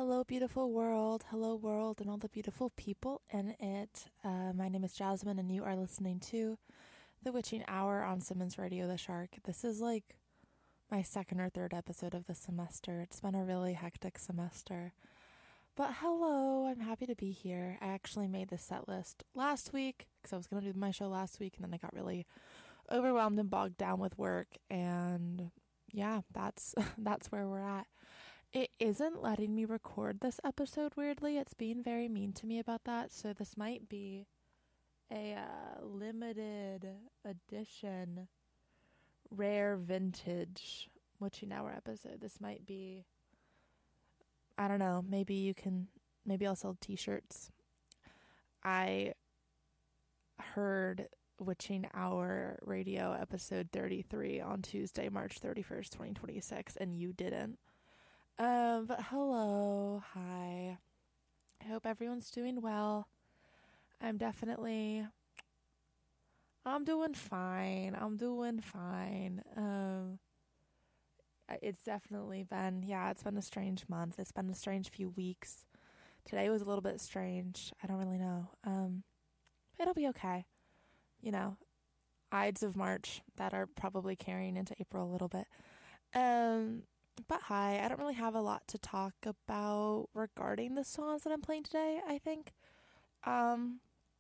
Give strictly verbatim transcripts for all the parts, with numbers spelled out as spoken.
Hello, beautiful world. Hello, world, and all the beautiful people in it. Uh, my name is Jasmine, and you are listening to The Witching Hour on Simmons Radio The Shark. This is like my second or third episode of the semester. It's been a really hectic semester. But hello, I'm happy to be here. I actually made this set list last week because I was going to do my show last week, and then I got really overwhelmed and bogged down with work. And yeah, that's that's where we're at. It isn't letting me record this episode, weirdly. It's being very mean to me about that. So this might be a uh, limited edition, rare vintage Witching Hour episode. This might be, I don't know, maybe you can, maybe I'll sell t-shirts. I heard Witching Hour radio episode thirty-three on Tuesday, March thirty-first, twenty twenty-six, and you didn't. Um, but hello, hi. I hope everyone's doing well. I'm definitely, I'm doing fine. I'm doing fine. Um, it's definitely been, yeah, it's been a strange month. It's been a strange few weeks. Today was a little bit strange. I don't really know. Um, it'll be okay. You know, Ides of March that are probably carrying into April a little bit. Um, But hi, I don't really have a lot to talk about regarding the songs that I'm playing today, I think. Um,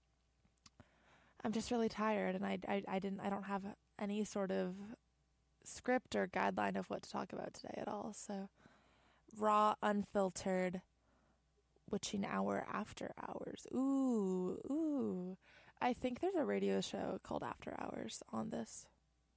I'm just really tired, and I, I, I didn't, I don't have any sort of script or guideline of what to talk about today at all. So, raw, unfiltered, Witching Hour After Hours. Ooh, ooh. I think there's a radio show called After Hours on this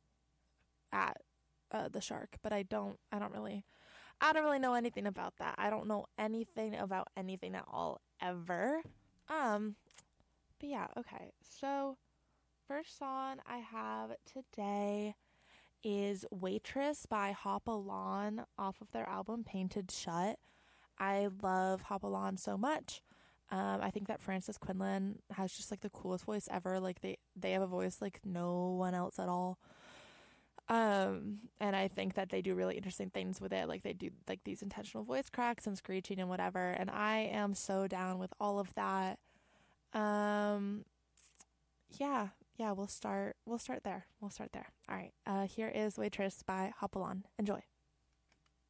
at Uh, the Shark, but I don't I don't really I don't really know anything about that. I don't know anything about anything at all ever. Um but yeah, okay. So first song I have today is Waitress by Hopalong off of their album Painted Shut. I love Hopalong so much. Um, I think that Frances Quinlan has just like the coolest voice ever. Like they, they have a voice like no one else at all. Um, and I think that they do really interesting things with it. Like they do like these intentional voice cracks and screeching and whatever. And I am so down with all of that. Um, yeah, yeah, we'll start, we'll start there. We'll start there. All right. Uh, here is Waitress by Hopalong. Enjoy.